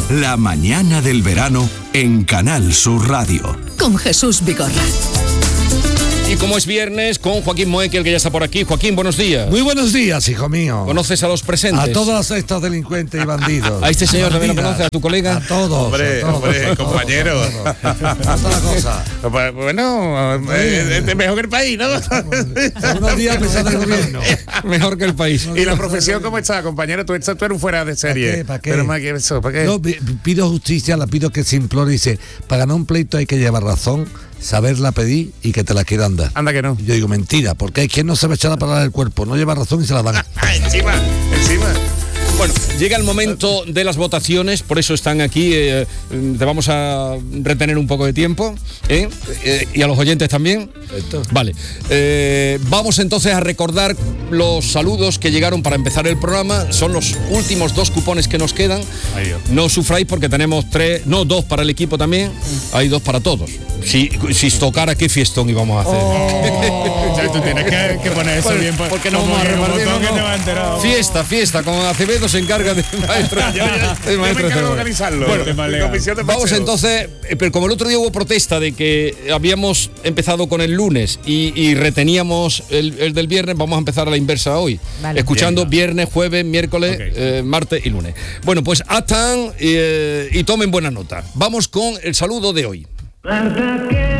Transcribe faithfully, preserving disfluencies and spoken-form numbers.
La mañana del verano en Canal Sur Radio. Con Jesús Vigorra. Y como es viernes, con Joaquín Moekel, que ya está por aquí. Joaquín, buenos días. Muy buenos días, hijo mío. ¿Conoces a los presentes? A todos estos delincuentes y bandidos. ¿A este señor también lo conoces? ¿A tu colega? A todos. Hombre, a todos, hombre, a todos, compañero. a todos. Hasta la cosa. Bueno, eh, eh, mejor que el país, ¿no? Unos días que sale el gobierno. Mejor que el país. ¿Y la profesión cómo está, compañero? Tú, estás, tú eres un fuera de serie. ¿Para qué? ¿Para qué? Pero más que eso, ¿para qué? Yo pido justicia, la pido que se implore. Dice, para ganar un pleito hay que llevar razón, saberla pedir y que te la quieran dar. Anda que no. Yo digo, mentira, porque hay quien no sabe echar la palabra del cuerpo, no lleva razón y se la dan. encima, encima. Bueno, llega el momento de las votaciones, por eso están aquí, eh, te vamos a retener un poco de tiempo, ¿eh? Eh, y a los oyentes también. Esto. Vale, eh, vamos entonces a recordar los saludos que llegaron para empezar el programa, son los últimos dos cupones que nos quedan. Ay, Dios. No sufráis porque tenemos tres, no, dos para el equipo también, hay dos para todos. Si, si tocara, qué fiestón íbamos a hacer. Oh. Ya, tú tienes que, que poner eso Bueno, bien. porque no como vamos a que- como repartir, todo no, que no. te va a enterar. Fiesta, fiesta, con Acevedo se encarga de maestro. Yo, yo, de yo me maestro encargo de Acevedo. organizarlo. Bueno, tema Mi legal. comisión de Vamos paseo. entonces, eh, pero como el otro día hubo protesta de que habíamos empezado con el lunes y, y reteníamos el, el del viernes, vamos a empezar a la inversa hoy. Vale. Escuchando Bien, viernes, jueves, miércoles, Ok. eh, martes y lunes. Bueno, pues atan eh, y tomen buena nota. Vamos con el saludo de hoy. Hasta que